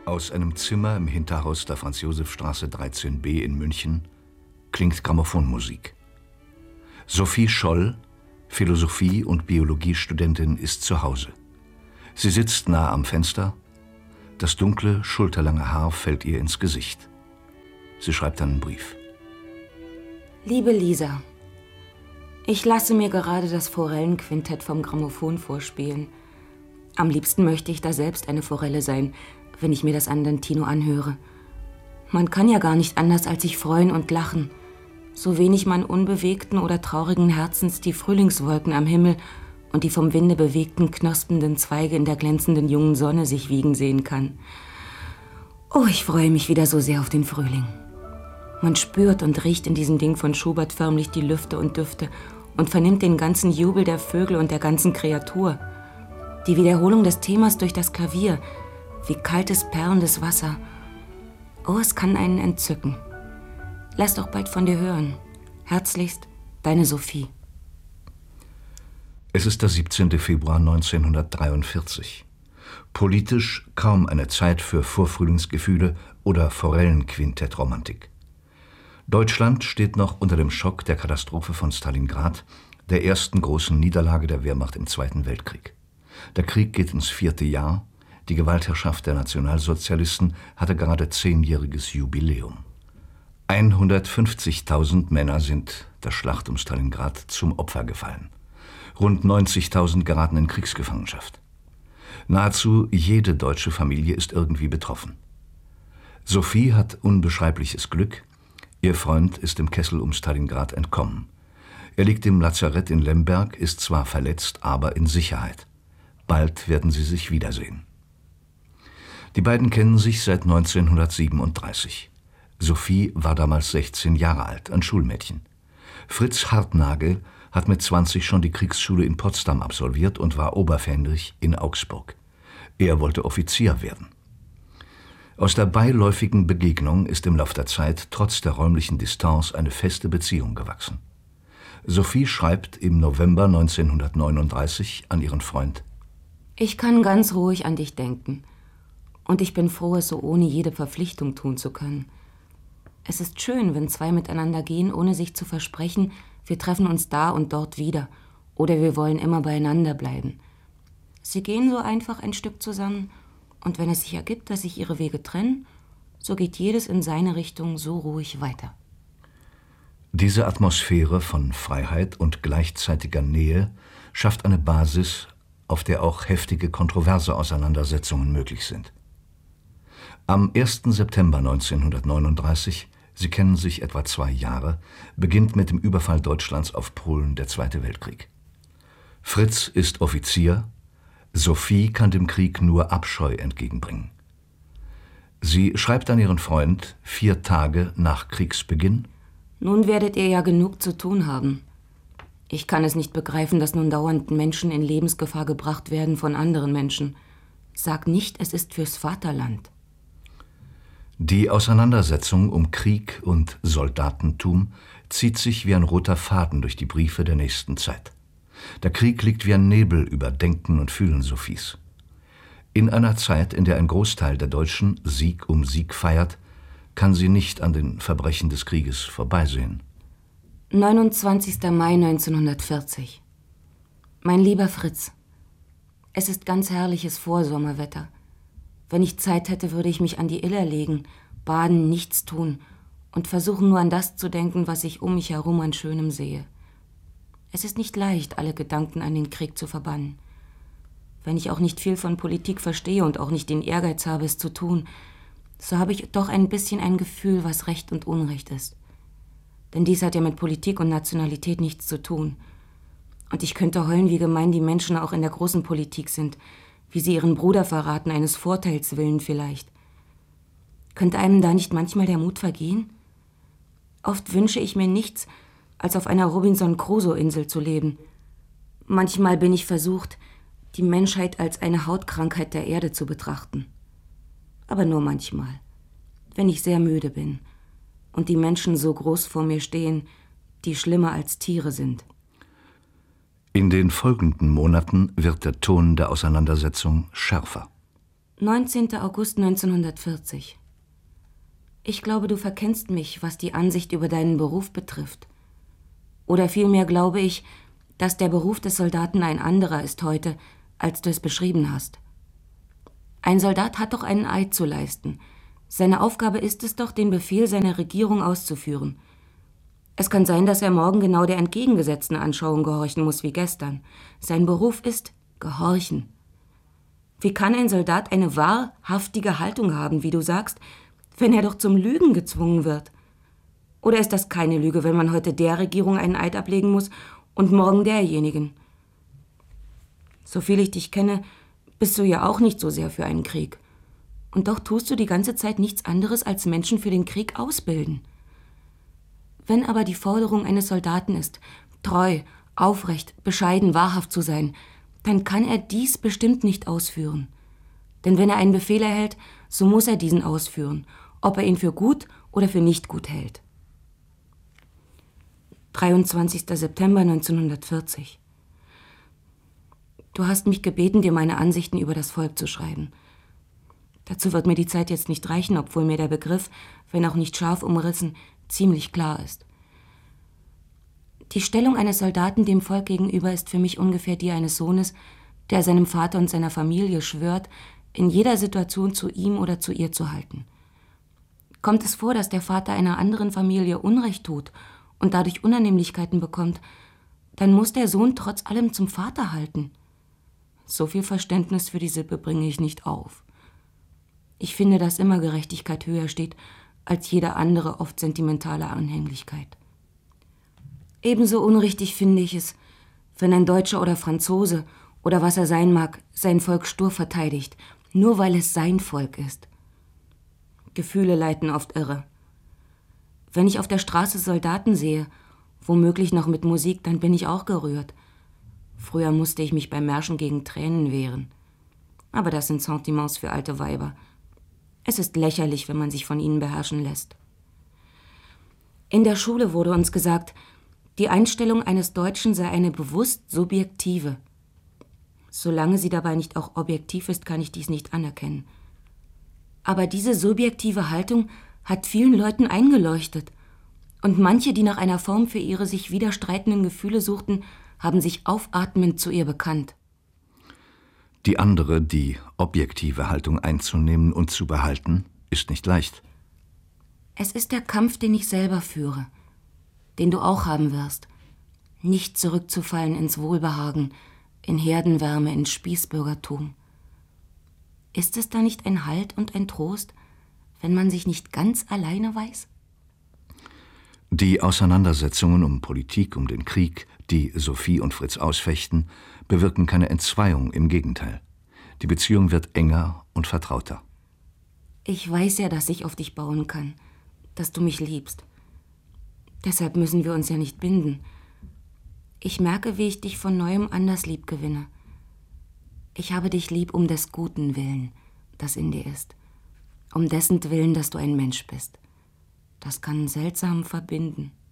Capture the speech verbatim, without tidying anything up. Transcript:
Aus einem Zimmer im Hinterhaus der Franz-Josef-Straße dreizehn b in München klingt Grammophonmusik. Sophie Scholl, Philosophie- und Biologiestudentin, ist zu Hause. Sie sitzt nah am Fenster. Das dunkle, schulterlange Haar fällt ihr ins Gesicht. Sie schreibt einen Brief. Liebe Lisa, ich lasse mir gerade das Forellenquintett vom Grammophon vorspielen. Am liebsten möchte ich da selbst eine Forelle sein, wenn ich mir das Andantino anhöre. Man kann ja gar nicht anders als sich freuen und lachen. So wenig man unbewegten oder traurigen Herzens die Frühlingswolken am Himmel und die vom Winde bewegten, knospenden Zweige in der glänzenden jungen Sonne sich wiegen sehen kann. Oh, ich freue mich wieder so sehr auf den Frühling. Man spürt und riecht in diesem Ding von Schubert förmlich die Lüfte und Düfte und vernimmt den ganzen Jubel der Vögel und der ganzen Kreatur. Die Wiederholung des Themas durch das Klavier, wie kaltes, perlendes Wasser. Oh, es kann einen entzücken. Lass doch bald von dir hören. Herzlichst, deine Sophie. Es ist der siebzehnte Februar neunzehnhundertdreiundvierzig. Politisch kaum eine Zeit für Vorfrühlingsgefühle oder Forellenquintett-Romantik. Deutschland steht noch unter dem Schock der Katastrophe von Stalingrad, der ersten großen Niederlage der Wehrmacht im Zweiten Weltkrieg. Der Krieg geht ins vierte Jahr. Die Gewaltherrschaft der Nationalsozialisten hatte gerade zehnjähriges Jubiläum. hundertfünfzigtausend Männer sind der Schlacht um Stalingrad zum Opfer gefallen. Rund neunzigtausend geraten in Kriegsgefangenschaft. Nahezu jede deutsche Familie ist irgendwie betroffen. Sophie hat unbeschreibliches Glück. Ihr Freund ist im Kessel um Stalingrad entkommen. Er liegt im Lazarett in Lemberg, ist zwar verletzt, aber in Sicherheit. Bald werden sie sich wiedersehen. Die beiden kennen sich seit neunzehnhundertsiebenunddreißig. Sophie war damals sechzehn Jahre alt, ein Schulmädchen. Fritz Hartnagel hat mit zwanzig schon die Kriegsschule in Potsdam absolviert und war Oberfähnrich in Augsburg. Er wollte Offizier werden. Aus der beiläufigen Begegnung ist im Lauf der Zeit trotz der räumlichen Distanz eine feste Beziehung gewachsen. Sophie schreibt im November neunzehnhundertneununddreißig an ihren Freund: Ich kann ganz ruhig an dich denken. Und ich bin froh, es so ohne jede Verpflichtung tun zu können. Es ist schön, wenn zwei miteinander gehen, ohne sich zu versprechen, wir treffen uns da und dort wieder oder wir wollen immer beieinander bleiben. Sie gehen so einfach ein Stück zusammen und wenn es sich ergibt, dass sich ihre Wege trennen, so geht jedes in seine Richtung so ruhig weiter. Diese Atmosphäre von Freiheit und gleichzeitiger Nähe schafft eine Basis, auf der auch heftige kontroverse Auseinandersetzungen möglich sind. Am ersten September neunzehnhundertneununddreißig, Sie kennen sich etwa zwei Jahre, beginnt mit dem Überfall Deutschlands auf Polen der Zweite Weltkrieg. Fritz ist Offizier, Sophie kann dem Krieg nur Abscheu entgegenbringen. Sie schreibt an ihren Freund vier Tage nach Kriegsbeginn: Nun werdet ihr ja genug zu tun haben. Ich kann es nicht begreifen, dass nun dauernd Menschen in Lebensgefahr gebracht werden von anderen Menschen. Sag nicht, es ist fürs Vaterland. Die Auseinandersetzung um Krieg und Soldatentum zieht sich wie ein roter Faden durch die Briefe der nächsten Zeit. Der Krieg liegt wie ein Nebel über Denken und Fühlen Sophies. In einer Zeit, in der ein Großteil der Deutschen Sieg um Sieg feiert, kann sie nicht an den Verbrechen des Krieges vorbeisehen. neunundzwanzigster Mai neunzehnhundertvierzig. Mein lieber Fritz, es ist ganz herrliches Vorsommerwetter. Wenn ich Zeit hätte, würde ich mich an die Iller legen, baden, nichts tun und versuchen, nur an das zu denken, was ich um mich herum an Schönem sehe. Es ist nicht leicht, alle Gedanken an den Krieg zu verbannen. Wenn ich auch nicht viel von Politik verstehe und auch nicht den Ehrgeiz habe, es zu tun, so habe ich doch ein bisschen ein Gefühl, was Recht und Unrecht ist. Denn dies hat ja mit Politik und Nationalität nichts zu tun. Und ich könnte heulen, wie gemein die Menschen auch in der großen Politik sind, wie sie ihren Bruder verraten, eines Vorteils willen vielleicht. Könnte einem da nicht manchmal der Mut vergehen? Oft wünsche ich mir nichts, als auf einer Robinson-Crusoe-Insel zu leben. Manchmal bin ich versucht, die Menschheit als eine Hautkrankheit der Erde zu betrachten. Aber nur manchmal, wenn ich sehr müde bin und die Menschen so groß vor mir stehen, die schlimmer als Tiere sind. In den folgenden Monaten wird der Ton der Auseinandersetzung schärfer. neunzehnter August neunzehnhundertvierzig. Ich glaube, du verkennst mich, was die Ansicht über deinen Beruf betrifft. Oder vielmehr glaube ich, dass der Beruf des Soldaten ein anderer ist heute, als du es beschrieben hast. Ein Soldat hat doch einen Eid zu leisten. Seine Aufgabe ist es doch, den Befehl seiner Regierung auszuführen. Es kann sein, dass er morgen genau der entgegengesetzten Anschauung gehorchen muss wie gestern. Sein Beruf ist Gehorchen. Wie kann ein Soldat eine wahrhaftige Haltung haben, wie du sagst, wenn er doch zum Lügen gezwungen wird? Oder ist das keine Lüge, wenn man heute der Regierung einen Eid ablegen muss und morgen derjenigen? Soviel ich dich kenne, bist du ja auch nicht so sehr für einen Krieg. Und doch tust du die ganze Zeit nichts anderes, als Menschen für den Krieg ausbilden. Wenn aber die Forderung eines Soldaten ist, treu, aufrecht, bescheiden, wahrhaft zu sein, dann kann er dies bestimmt nicht ausführen. Denn wenn er einen Befehl erhält, so muss er diesen ausführen, ob er ihn für gut oder für nicht gut hält. dreiundzwanzigster September neunzehnhundertvierzig. Du hast mich gebeten, dir meine Ansichten über das Volk zu schreiben. Dazu wird mir die Zeit jetzt nicht reichen, obwohl mir der Begriff, wenn auch nicht scharf umrissen, ziemlich klar ist. Die Stellung eines Soldaten dem Volk gegenüber ist für mich ungefähr die eines Sohnes, der seinem Vater und seiner Familie schwört, in jeder Situation zu ihm oder zu ihr zu halten. Kommt es vor, dass der Vater einer anderen Familie Unrecht tut und dadurch Unannehmlichkeiten bekommt, dann muss der Sohn trotz allem zum Vater halten. So viel Verständnis für die Sippe bringe ich nicht auf. Ich finde, dass immer Gerechtigkeit höher steht als jede andere oft sentimentale Anhänglichkeit. Ebenso unrichtig finde ich es, wenn ein Deutscher oder Franzose oder was er sein mag, sein Volk stur verteidigt, nur weil es sein Volk ist. Gefühle leiten oft irre. Wenn ich auf der Straße Soldaten sehe, womöglich noch mit Musik, dann bin ich auch gerührt. Früher musste ich mich beim Märschen gegen Tränen wehren. Aber das sind Sentiments für alte Weiber. Es ist lächerlich, wenn man sich von ihnen beherrschen lässt. In der Schule wurde uns gesagt, die Einstellung eines Deutschen sei eine bewusst subjektive. Solange sie dabei nicht auch objektiv ist, kann ich dies nicht anerkennen. Aber diese subjektive Haltung hat vielen Leuten eingeleuchtet. Und manche, die nach einer Form für ihre sich widerstreitenden Gefühle suchten, haben sich aufatmend zu ihr bekannt. Die andere, die objektive Haltung einzunehmen und zu behalten, ist nicht leicht. Es ist der Kampf, den ich selber führe, den du auch haben wirst. Nicht zurückzufallen ins Wohlbehagen, in Herdenwärme, in Spießbürgertum. Ist es da nicht ein Halt und ein Trost, wenn man sich nicht ganz alleine weiß? Die Auseinandersetzungen um Politik, um den Krieg, die Sophie und Fritz ausfechten, bewirken keine Entzweiung, im Gegenteil. Die Beziehung wird enger und vertrauter. Ich weiß ja, dass ich auf dich bauen kann, dass du mich liebst. Deshalb müssen wir uns ja nicht binden. Ich merke, wie ich dich von Neuem anders lieb gewinne. Ich habe dich lieb um des Guten willen, das in dir ist. Um dessen Willen, dass du ein Mensch bist. Das kann seltsam verbinden.